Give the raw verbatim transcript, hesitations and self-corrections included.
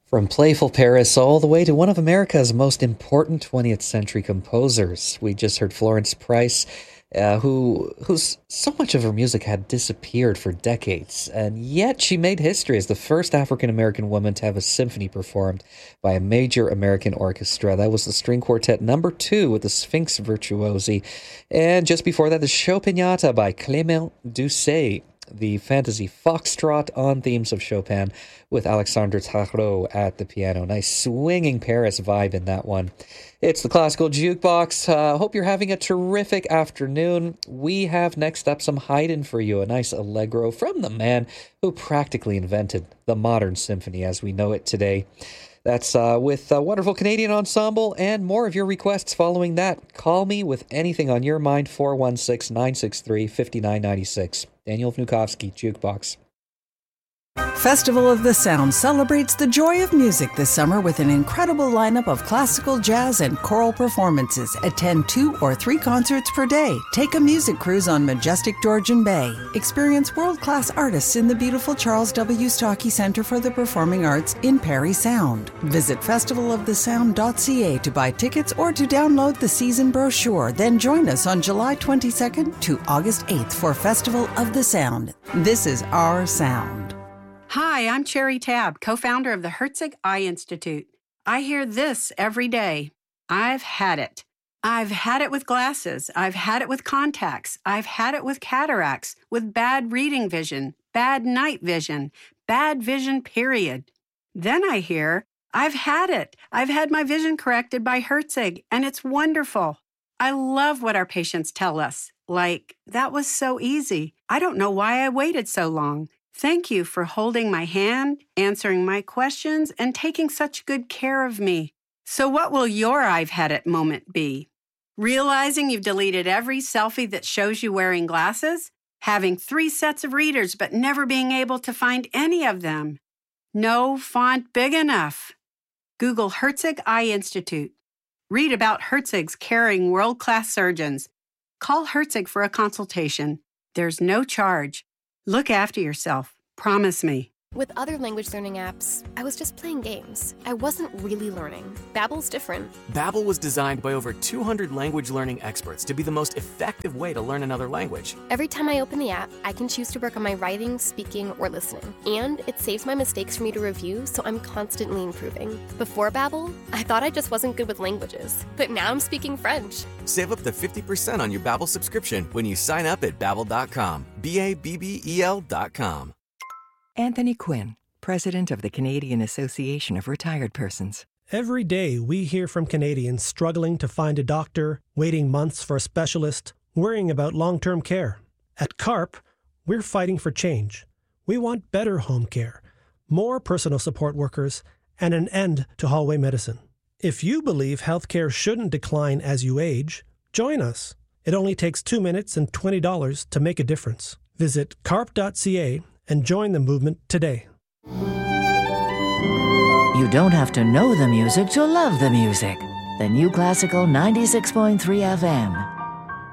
From playful Paris all the way to one of America's most important twentieth century composers. We just heard Florence Price, uh, who whose so much of her music had disappeared for decades, and yet she made history as the first African-American woman to have a symphony performed by a major American orchestra. That was the String Quartet number two with the Sphinx Virtuosi. And just before that, the Chopinata by Clément Doucet, the fantasy foxtrot on themes of Chopin with Alexandre Tarot at the piano. Nice swinging Paris vibe in that one. It's the Classical Jukebox. Uh, hope you're having a terrific afternoon. We have next up some Haydn for you, a nice allegro from the man who practically invented the modern symphony as we know it today. That's uh, with a wonderful Canadian ensemble, and more of your requests following that. Call me with anything on your mind, four one six, nine six three, five nine nine six. Daniel Vnukovsky, Jukebox. Festival of the Sound celebrates the joy of music this summer with an incredible lineup of classical, jazz, and choral performances. Attend two or three concerts per day. Take a music cruise on majestic Georgian Bay. Experience world-class artists in the beautiful Charles W. Stockey Centre for the Performing Arts in Parry Sound. Visit festival of the sound dot c a to buy tickets or to download the season brochure. Then join us on July twenty-second to August eighth for Festival of the Sound. This is our sound. Hi, I'm Cherry Tabb, co-founder of the Herzig Eye Institute. I hear this every day. I've had it. I've had it with glasses. I've had it with contacts. I've had it with cataracts, with bad reading vision, bad night vision, bad vision, period. Then I hear, I've had it. I've had my vision corrected by Herzig, and it's wonderful. I love what our patients tell us. Like, that was so easy. I don't know why I waited so long. Thank you for holding my hand, answering my questions, and taking such good care of me. So what will your I've had it moment be? Realizing you've deleted every selfie that shows you wearing glasses? Having three sets of readers but never being able to find any of them? No font big enough? Google Herzig Eye Institute. Read about Herzig's caring world-class surgeons. Call Herzig for a consultation. There's no charge. Look after yourself. Promise me. With other language learning apps, I was just playing games. I wasn't really learning. Babbel's different. Babbel was designed by over two hundred language learning experts to be the most effective way to learn another language. Every time I open the app, I can choose to work on my writing, speaking, or listening. And it saves my mistakes for me to review, so I'm constantly improving. Before Babbel, I thought I just wasn't good with languages. But now I'm speaking French. Save up to fifty percent on your Babbel subscription when you sign up at babbel dot com. B A B B E L dot com. Anthony Quinn, President of the Canadian Association of Retired Persons. Every day we hear from Canadians struggling to find a doctor, waiting months for a specialist, worrying about long-term care. At CARP, we're fighting for change. We want better home care, more personal support workers, and an end to hallway medicine. If you believe healthcare shouldn't decline as you age, join us. It only takes two minutes and twenty dollars to make a difference. Visit carp dot c a and join the movement today. You don't have to know the music to love the music. The New Classical ninety-six point three F M.